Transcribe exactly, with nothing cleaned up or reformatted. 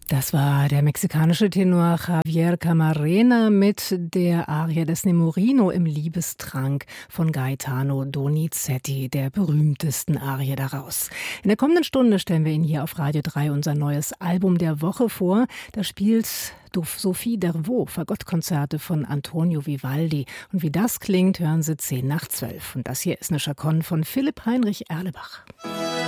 Das war der mexikanische Tenor Javier Camarena mit der Arie des Nemorino im Liebestrank von Gaetano Donizetti, der berühmtesten Arie daraus. In der kommenden Stunde stellen wir Ihnen hier auf Radio drei unser neues Album der Woche vor. Da spielt Sophie Dervaux Fagottkonzerte von Antonio Vivaldi. Und wie das klingt, hören Sie zehn nach zwölf. Und das hier ist eine Chaconne von Philipp Heinrich Erlebach.